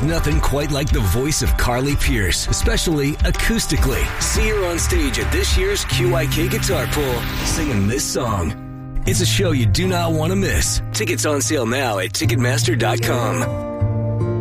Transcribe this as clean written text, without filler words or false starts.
nothing quite like the voice of Carly Pearce, especially acoustically. See her on stage at this year's QIK Guitar Pool, singing this song. It's a show you do not want to miss. Tickets on sale now at Ticketmaster.com.